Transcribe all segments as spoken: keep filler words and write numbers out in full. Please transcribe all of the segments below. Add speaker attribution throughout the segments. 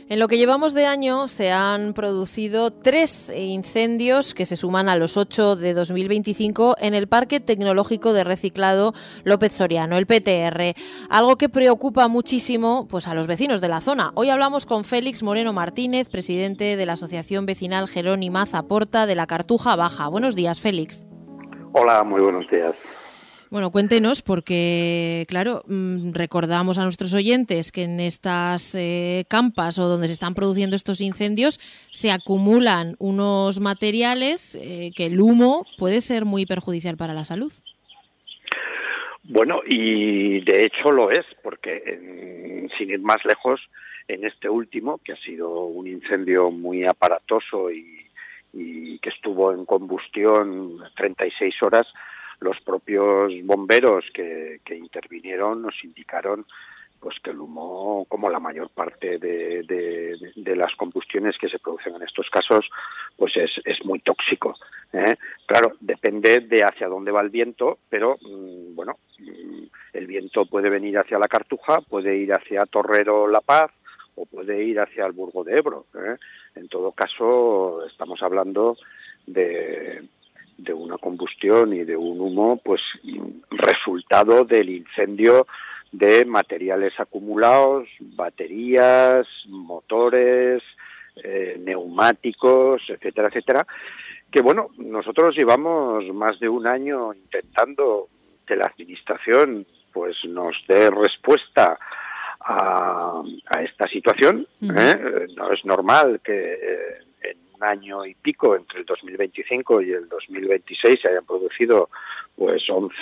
Speaker 1: En lo que llevamos de año se han producido tres incendios que se suman a los ocho de dos mil veinticinco en el Parque Tecnológico de Reciclado López Soriano, el P T R, algo que preocupa muchísimo pues, a los vecinos de la zona. Hoy hablamos con Félix Moreno Martínez, presidente de la Asociación Vecinal Jerónima Zaporta de la Cartuja Baja. Buenos días, Félix.
Speaker 2: Hola, muy buenos días.
Speaker 1: Bueno, cuéntenos, porque, claro, recordamos a nuestros oyentes que en estas eh, campas o donde se están produciendo estos incendios se acumulan unos materiales eh, que el humo puede ser muy perjudicial para la salud.
Speaker 2: Bueno, y de hecho lo es, porque en, sin ir más lejos, en este último, que ha sido un incendio muy aparatoso y, y que estuvo en combustión treinta y seis horas, los propios bomberos que, que intervinieron nos indicaron pues que el humo, como la mayor parte de, de, de las combustiones que se producen en estos casos, pues es, es muy tóxico, ¿eh? Claro, depende de hacia dónde va el viento, pero mmm, bueno, el viento puede venir hacia la Cartuja, puede ir hacia Torrero La Paz o puede ir hacia el Burgo de Ebro, ¿eh? En todo caso, estamos hablando de de una combustión y de un humo, pues resultado del incendio de materiales acumulados, baterías, motores, eh, neumáticos, etcétera, etcétera, que bueno, nosotros llevamos más de un año intentando que la administración pues nos dé respuesta a, a esta situación, ¿eh? No es normal que eh, en un año y pico, entre el dos mil veinticinco y el dos mil veintiséis, se hayan producido pues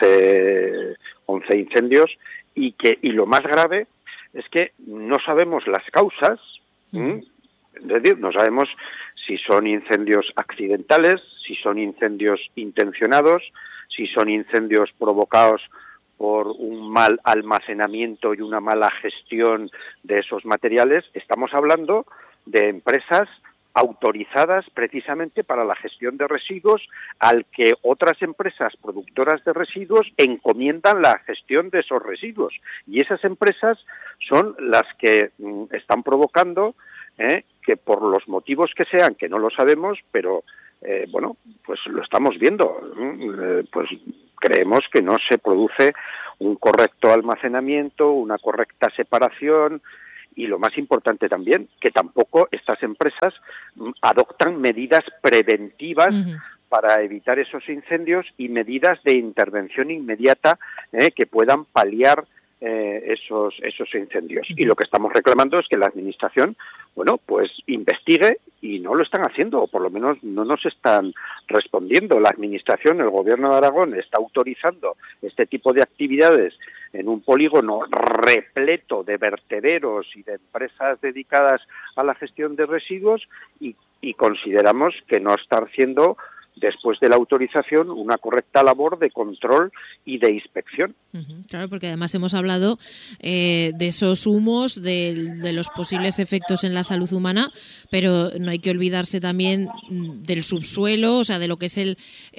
Speaker 2: once, once incendios y que y lo más grave es que no sabemos las causas, ¿eh? Es decir, no sabemos si son incendios accidentales, si son incendios intencionados, si son incendios provocados por un mal almacenamiento y una mala gestión de esos materiales. Estamos hablando de empresas autorizadas precisamente para la gestión de residuos, al que otras empresas productoras de residuos encomiendan la gestión de esos residuos. Y esas empresas son las que mm, están provocando eh, que por los motivos que sean, que no lo sabemos, pero eh, bueno, pues lo estamos viendo, eh, pues creemos que no se produce un correcto almacenamiento, una correcta separación, y lo más importante también, que tampoco estas empresas adoptan medidas preventivas uh-huh. para evitar esos incendios y medidas de intervención inmediata eh, que puedan paliar eh, esos esos incendios. Uh-huh. Y lo que estamos reclamando es que la administración, bueno, pues investigue, y no lo están haciendo, o por lo menos no nos están respondiendo. La administración, el gobierno de Aragón, está autorizando este tipo de actividades en un polígono repleto de vertederos y de empresas dedicadas a la gestión de residuos, y, y consideramos que no está haciendo, después de la autorización, una correcta labor de control y de inspección.
Speaker 1: Uh-huh, claro, porque además hemos hablado eh, de esos humos, de, de los posibles efectos en la salud humana, pero no hay que olvidarse también del subsuelo, o sea, de lo que es el,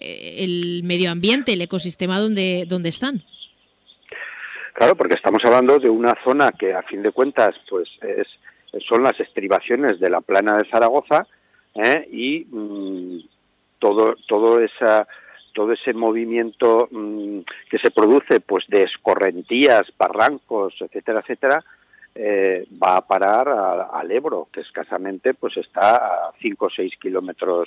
Speaker 1: el medio ambiente, el ecosistema donde, donde están.
Speaker 2: Claro, porque estamos hablando de una zona que, a fin de cuentas, pues es, son las estribaciones de la Plana de Zaragoza, ¿eh? y mmm, todo todo esa todo ese movimiento mmm, que se produce, pues de escorrentías, barrancos, etcétera, etcétera, eh, va a parar a, al Ebro, que escasamente pues está a cinco o seis kilómetros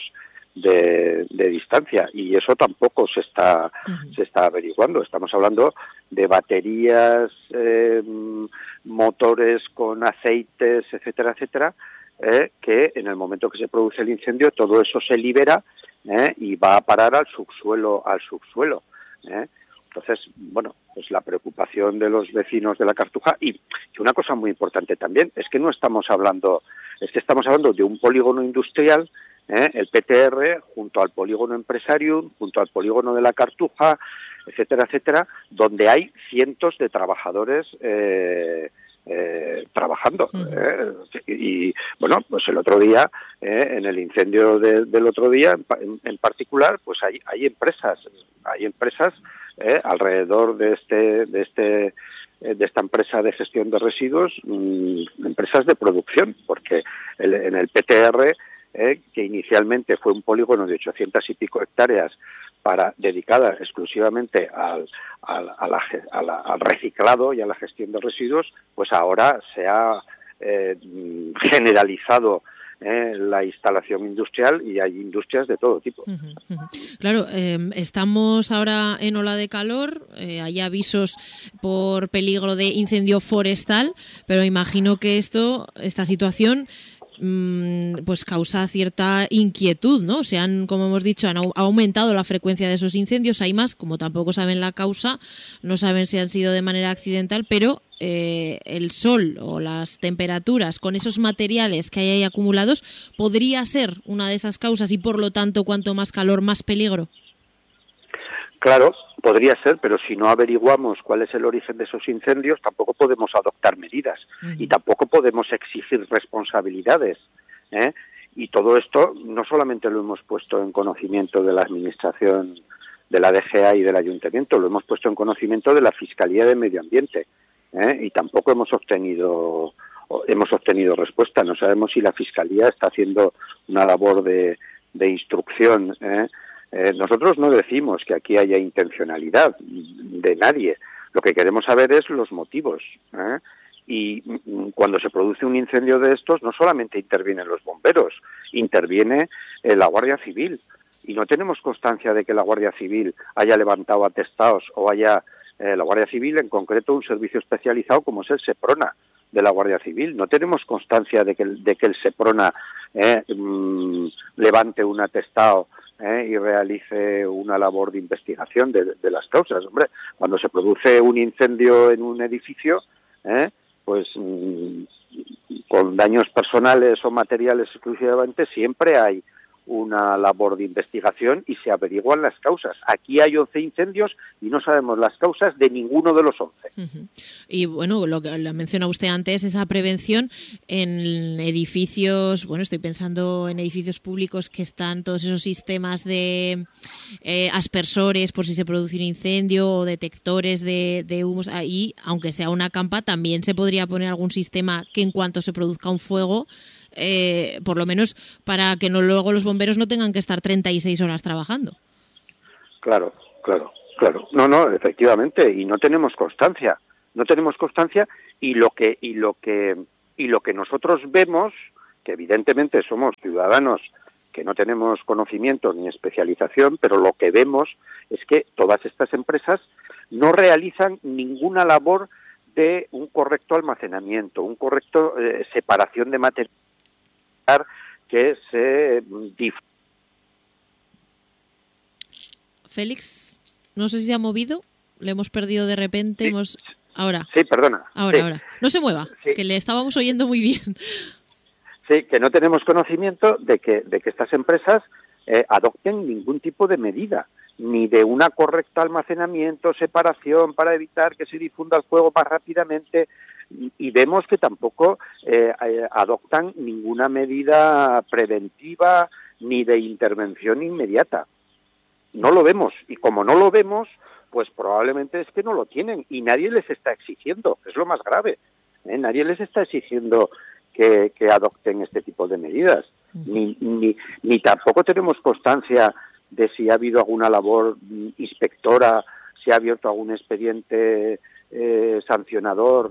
Speaker 2: De, de distancia, y eso tampoco se está uh-huh. se está averiguando. Estamos hablando de baterías, eh, motores con aceites, etcétera, etcétera, eh, que en el momento que se produce el incendio todo eso se libera eh, y va a parar al subsuelo, al subsuelo. Eh. Entonces, bueno, pues la preocupación de los vecinos de la Cartuja, y, y una cosa muy importante también, es que no estamos hablando, es que estamos hablando de un polígono industrial, ¿Eh? el P T R, junto al polígono Empresarium, junto al polígono de la Cartuja, etcétera, etcétera, donde hay cientos de trabajadores eh, eh, trabajando. Uh-huh. ¿eh? Y, bueno, pues el otro día, eh, en el incendio de, del otro día, en, en particular, pues hay, hay empresas, hay empresas eh, alrededor de este, de este de esta empresa de gestión de residuos, mmm, empresas de producción, porque el, en el P T R, eh, que inicialmente fue un polígono de ochocientas y pico hectáreas para dedicada exclusivamente al, al, a la, a la, al reciclado y a la gestión de residuos, pues ahora se ha eh, generalizado Eh, la instalación industrial y hay industrias de todo tipo.
Speaker 1: Uh-huh, uh-huh. Claro, eh, estamos ahora en ola de calor, eh, hay avisos por peligro de incendio forestal, pero imagino que esto, esta situación, mmm, pues causa cierta inquietud, ¿no? Se han, como hemos dicho, han ha aumentado la frecuencia de esos incendios, hay más, como tampoco saben la causa, no saben si han sido de manera accidental, pero Eh, el sol o las temperaturas con esos materiales que hay ahí acumulados podría ser una de esas causas y por lo tanto cuanto más calor, más peligro.
Speaker 2: Claro, podría ser, pero si no averiguamos cuál es el origen de esos incendios tampoco podemos adoptar medidas uh-huh. y tampoco podemos exigir responsabilidades, ¿eh? Y todo esto no solamente lo hemos puesto en conocimiento de la administración de la D G A y del ayuntamiento, lo hemos puesto en conocimiento de la Fiscalía de Medio Ambiente. ¿Eh? Y tampoco hemos obtenido hemos obtenido respuesta. No sabemos si la Fiscalía está haciendo una labor de, de instrucción. ¿eh? Eh, nosotros no decimos que aquí haya intencionalidad de nadie. Lo que queremos saber es los motivos. ¿eh? Y cuando se produce un incendio de estos, no solamente intervienen los bomberos, interviene eh, la Guardia Civil. Y no tenemos constancia de que la Guardia Civil haya levantado atestados o haya Eh, la Guardia Civil, en concreto un servicio especializado como es el SEPRONA de la Guardia Civil. No tenemos constancia de que el, de que el SEPRONA eh, mmm, levante un atestado eh, y realice una labor de investigación de, de las causas. Hombre, cuando se produce un incendio en un edificio, eh, pues mmm, con daños personales o materiales exclusivamente, siempre hay una labor de investigación y se averiguan las causas. Aquí hay once incendios y no sabemos las causas de ninguno de los once.
Speaker 1: Uh-huh. Y bueno, lo que lo menciona usted antes, esa prevención en edificios, bueno, estoy pensando en edificios públicos que están todos esos sistemas de eh, aspersores por si se produce un incendio o detectores de, de humos. Ahí, aunque sea una campa, también se podría poner algún sistema que en cuanto se produzca un fuego, Eh, por lo menos para que no luego los bomberos no tengan que estar treinta y seis horas trabajando.
Speaker 2: Claro, claro, claro. No, no, efectivamente, y no tenemos constancia, no tenemos constancia y lo que y lo que y lo que nosotros vemos, que evidentemente somos ciudadanos que no tenemos conocimiento ni especialización, pero lo que vemos es que todas estas empresas no realizan ninguna labor de un correcto almacenamiento, un correcto eh, separación de material que se dif-
Speaker 1: Félix, no sé si se ha movido, le hemos perdido de repente,
Speaker 2: sí.
Speaker 1: hemos ahora.
Speaker 2: Sí, perdona.
Speaker 1: Ahora,
Speaker 2: sí.
Speaker 1: ahora. No se mueva, sí. Que le estábamos oyendo muy bien.
Speaker 2: Sí, que no tenemos conocimiento de que de que estas empresas eh, adopten ningún tipo de medida, ni de una correcta almacenamiento, separación para evitar que se difunda el fuego más rápidamente. Y vemos que tampoco eh, adoptan ninguna medida preventiva ni de intervención inmediata. No lo vemos, y como no lo vemos, pues probablemente es que no lo tienen, y nadie les está exigiendo, es lo más grave, ¿eh? Nadie les está exigiendo que, que adopten este tipo de medidas, ni, ni, ni tampoco tenemos constancia de si ha habido alguna labor inspectora, si ha abierto algún expediente eh, sancionador.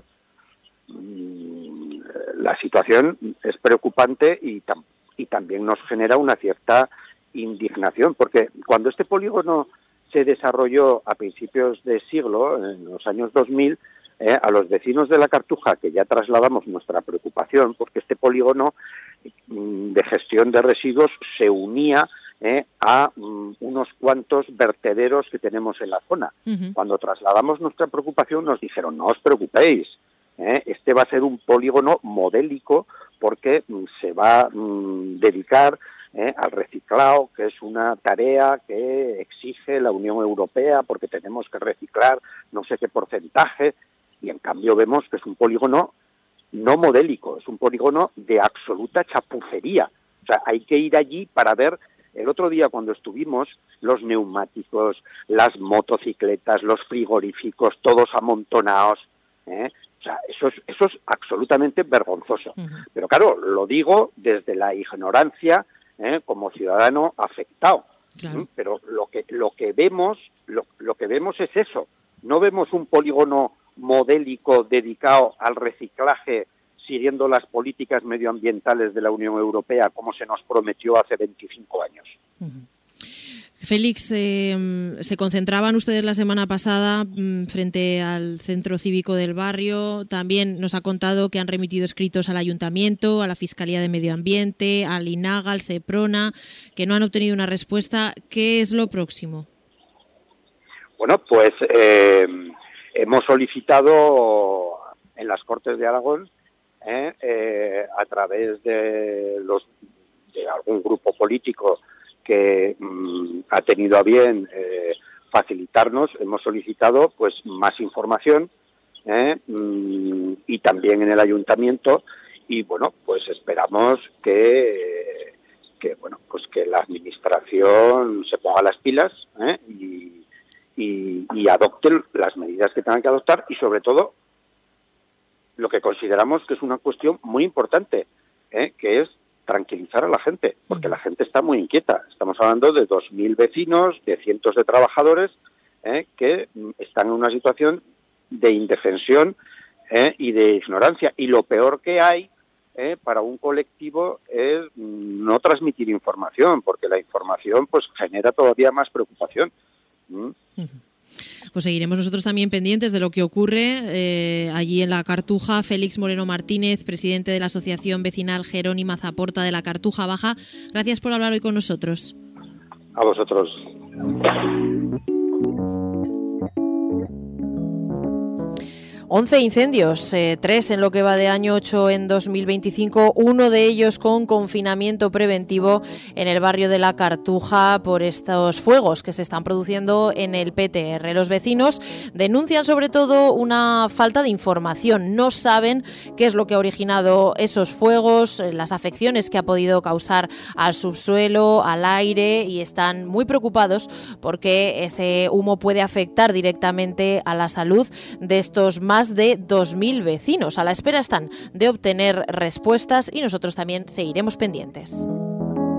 Speaker 2: La situación es preocupante y, tam- y también nos genera una cierta indignación, porque cuando este polígono se desarrolló a principios de siglo, en los años dos mil, eh, a los vecinos de la Cartuja, que ya trasladamos nuestra preocupación, porque este polígono mm, de gestión de residuos se unía eh, a mm, unos cuantos vertederos que tenemos en la zona. Uh-huh. Cuando trasladamos nuestra preocupación nos dijeron, no os preocupéis, ¿Eh? este va a ser un polígono modélico porque mm, se va a mm, dedicar eh, al reciclado, que es una tarea que exige la Unión Europea porque tenemos que reciclar no sé qué porcentaje, y en cambio vemos que es un polígono no modélico, es un polígono de absoluta chapucería. O sea, hay que ir allí para ver. El otro día cuando estuvimos, los neumáticos, las motocicletas, los frigoríficos, todos amontonados. ¿eh? O sea, eso es, eso es absolutamente vergonzoso. Uh-huh. Pero claro, lo digo desde la ignorancia, ¿eh? Como ciudadano afectado. Claro. ¿eh? Pero lo que lo que vemos, lo, lo que vemos es eso. No vemos un polígono modélico dedicado al reciclaje, siguiendo las políticas medioambientales de la Unión Europea, como se nos prometió hace veinticinco años.
Speaker 1: Uh-huh. Félix, eh, se concentraban ustedes la semana pasada mmm, frente al Centro Cívico del Barrio. También nos ha contado que han remitido escritos al Ayuntamiento, a la Fiscalía de Medio Ambiente, al INAGA, al SEPRONA, que no han obtenido una respuesta. ¿Qué es lo próximo?
Speaker 2: Bueno, pues eh, hemos solicitado en las Cortes de Aragón, eh, eh, a través de, los, de algún grupo político que mmm, ha tenido a bien eh, facilitarnos, hemos solicitado pues más información eh, mmm, y también en el ayuntamiento, y bueno, pues esperamos que, que bueno, pues que la administración se ponga las pilas eh, y, y, y adopte las medidas que tengan que adoptar, y sobre todo lo que consideramos que es una cuestión muy importante, eh, que es tranquilizar a la gente, porque la gente está muy inquieta. Estamos hablando de dos mil vecinos, de cientos de trabajadores eh, que están en una situación de indefensión eh, y de ignorancia. Y lo peor que hay eh, para un colectivo es no transmitir información, porque la información pues genera todavía más preocupación. ¿Mm?
Speaker 1: Uh-huh. Pues seguiremos nosotros también pendientes de lo que ocurre eh, allí en la Cartuja. Félix Moreno Martínez, presidente de la Asociación Vecinal Jerónima Zaporta de la Cartuja Baja, gracias por hablar hoy con nosotros.
Speaker 2: A vosotros.
Speaker 1: once incendios, eh, tres en lo que va de año, ocho en dos mil veinticinco, uno de ellos con confinamiento preventivo en el barrio de la Cartuja por estos fuegos que se están produciendo en el P T R. Los vecinos denuncian sobre todo una falta de información, no saben qué es lo que ha originado esos fuegos, las afecciones que ha podido causar al subsuelo, al aire, y están muy preocupados porque ese humo puede afectar directamente a la salud de estos más Más de dos mil vecinos. A la espera están de obtener respuestas y nosotros también seguiremos pendientes.